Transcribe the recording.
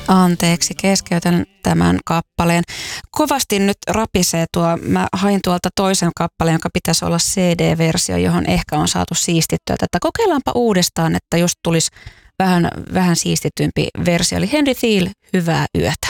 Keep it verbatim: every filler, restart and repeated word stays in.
Anteeksi, keskeytän tämän kappaleen. Kovasti nyt rapisee tuo, mä hain tuolta toisen kappaleen, joka pitäisi olla C D-versio, johon ehkä on saatu siistittyä tätä. Kokeillaanpa uudestaan, että just tulisi vähän, vähän siistitympi versio. Eli Henry Thiel, hyvää yötä.